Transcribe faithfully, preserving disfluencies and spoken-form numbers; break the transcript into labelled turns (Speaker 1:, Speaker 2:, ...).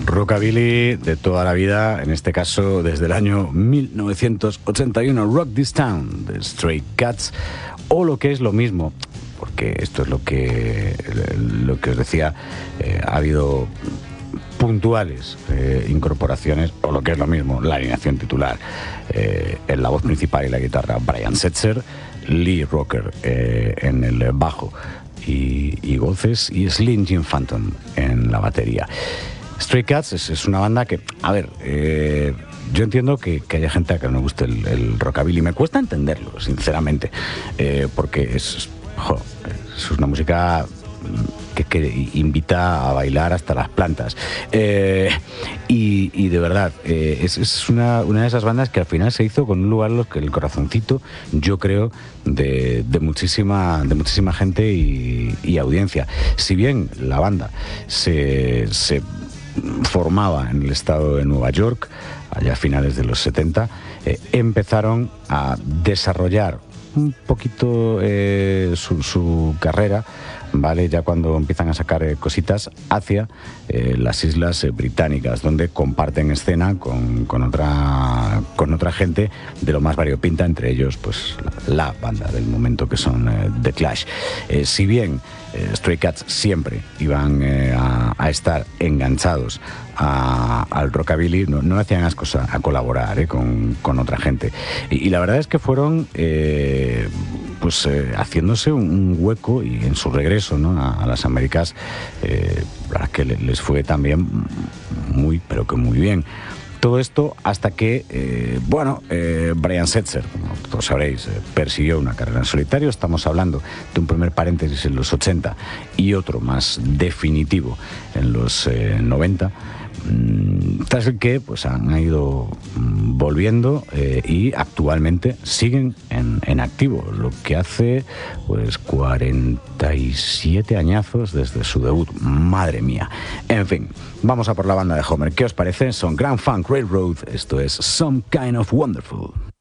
Speaker 1: Rockabilly de toda la vida, en este caso desde el año mil novecientos ochenta y uno, Rock This Town de Stray Cats, o lo que es lo mismo, porque esto es lo que, lo que os decía, eh, ha habido puntuales eh, incorporaciones, o lo que es lo mismo, la alineación titular, eh, en la voz principal y la guitarra Brian Setzer, Lee Rocker eh, en el bajo y, y voces, y Slim Jim Phantom en la batería. Stray Cats es, es una banda que, a ver, eh, yo entiendo que, que haya gente a que no le guste el, el rockabilly. Me cuesta entenderlo, sinceramente, eh, porque es, jo, es una música que, que invita a bailar hasta las plantas. Eh, y, y de verdad, eh, es, es una, una de esas bandas que al final se hizo con un lugar en el corazoncito, yo creo, de, de, muchísima, de muchísima gente y, y audiencia. Si bien la banda se... se formaba en el estado de Nueva York, allá a finales de los setenta, eh, empezaron a desarrollar un poquito eh, su, su carrera, ¿vale? Ya cuando empiezan a sacar eh, cositas hacia eh, las islas eh, británicas, donde comparten escena con, con, otra, con otra gente de lo más variopinta, entre ellos pues la, la banda del momento, que son eh, The Clash. Eh, si bien eh, Stray Cats siempre iban eh, a, a estar enganchados a, al rockabilly, no, no hacían asco a, a colaborar eh, con, con otra gente. Y, y la verdad es que fueron eh, pues eh, haciéndose un, un hueco, y en su regreso, ¿no?, a, a las Américas, eh, la verdad que les fue también muy, pero que muy bien. Todo esto hasta que, eh, bueno, eh, Brian Setzer, como todos sabréis, eh, persiguió una carrera en solitario. Estamos hablando de un primer paréntesis en los ochenta y otro más definitivo en los eh, noventa, tras el que pues han ido volviendo eh, y actualmente siguen en, en activo, lo que hace pues cuarenta y siete añazos desde su debut. Madre mía. En fin, vamos a por la banda de Homer. ¿Qué os parece? Son Grand Funk Railroad. Esto es Some Kind of Wonderful.